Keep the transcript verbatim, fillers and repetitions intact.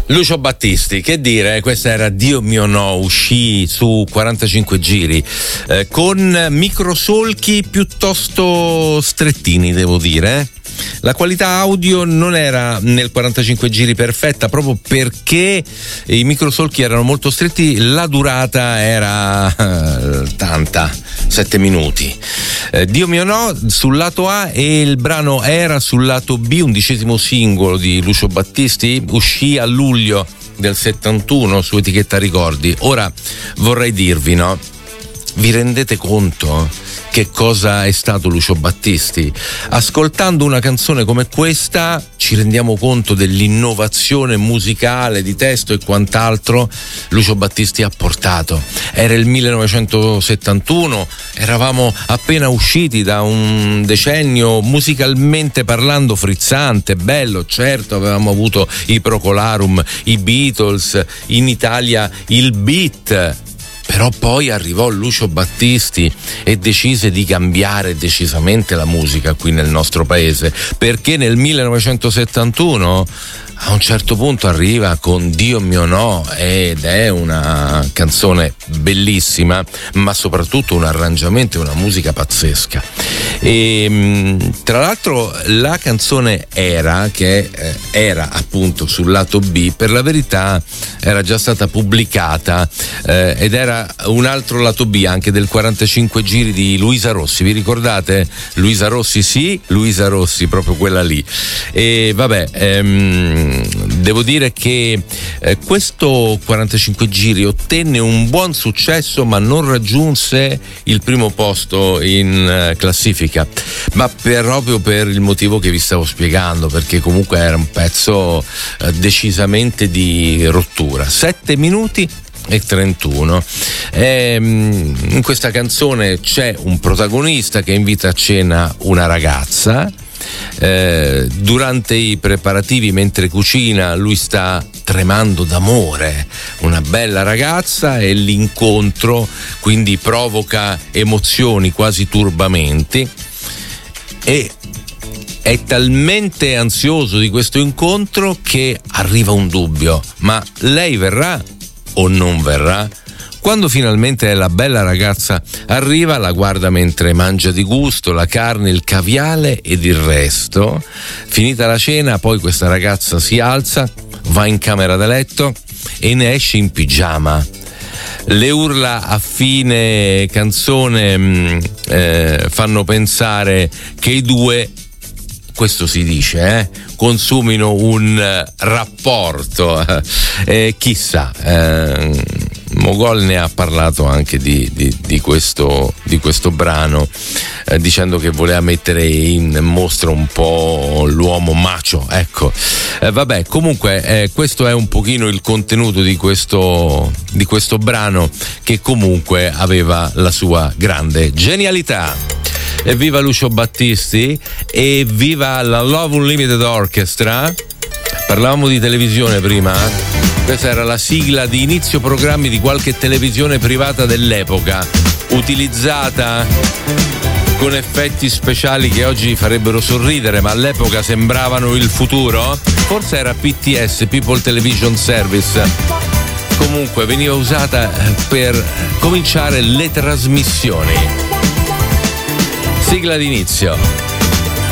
Lucio Battisti, che dire, questa era Dio mio no, uscì su quarantacinque giri eh, con microsolchi piuttosto strettini, devo dire. Eh? La qualità audio non era nel quarantacinque giri perfetta proprio perché i microsolchi erano molto stretti, la durata era eh, tanta, sette minuti. Eh, Dio mio no sul lato A e il brano Era sul lato B, undicesimo singolo di Lucio Battisti, uscì a luglio del settantuno su etichetta Ricordi. Ora vorrei dirvi, no? Vi rendete conto che cosa è stato Lucio Battisti? Ascoltando una canzone come questa ci rendiamo conto dell'innovazione musicale, di testo e quant'altro Lucio Battisti ha portato. Era il millenovecentosettantuno, eravamo appena usciti da un decennio musicalmente parlando frizzante, bello, certo, avevamo avuto i Procolarum, i Beatles, in Italia il beat. Però poi arrivò Lucio Battisti e decise di cambiare decisamente la musica qui nel nostro paese, perché nel millenovecentosettantuno a un certo punto arriva con Dio mio no, ed è una canzone bellissima, ma soprattutto un arrangiamento e una musica pazzesca. E tra l'altro la canzone Era, che eh, era appunto sul lato B, per la verità era già stata pubblicata eh, ed era un altro lato B anche del quarantacinque giri di Luisa Rossi. Vi ricordate? Luisa Rossi, sì, Luisa Rossi, proprio quella lì. E vabbè, ehm, devo dire che eh, questo quarantacinque giri ottenne un buon successo, ma non raggiunse il primo posto in eh, classifica, ma per, proprio per il motivo che vi stavo spiegando, perché comunque era un pezzo eh, decisamente di rottura. Sette minuti e trentuno. E, in questa canzone c'è un protagonista che invita a cena una ragazza. Eh, durante i preparativi, mentre cucina, lui sta tremando d'amore, una bella ragazza, e l'incontro quindi provoca emozioni, quasi turbamenti, e è talmente ansioso di questo incontro che arriva un dubbio: ma lei verrà o non verrà? Quando finalmente la bella ragazza arriva, la guarda mentre mangia di gusto la carne, il caviale ed il resto. Finita la cena, poi questa ragazza si alza, va in camera da letto e ne esce in pigiama. Le urla a fine canzone mh, eh, fanno pensare che i due, questo si dice, eh, consumino un uh, rapporto. Eh, chissà, eh, Mogol ne ha parlato anche di, di, di, questo, di questo brano, eh, dicendo che voleva mettere in mostra un po' l'uomo macho, ecco. Eh, vabbè, comunque eh, questo è un pochino il contenuto di questo, di questo brano, che comunque aveva la sua grande genialità. Evviva Lucio Battisti e viva la Love Unlimited Orchestra. Parlavamo di televisione prima, questa era la sigla di inizio programmi di qualche televisione privata dell'epoca, utilizzata con effetti speciali che oggi farebbero sorridere, ma all'epoca sembravano il futuro. Forse era P T S, People Television Service. Comunque veniva usata per cominciare le trasmissioni. Sigla d'inizio.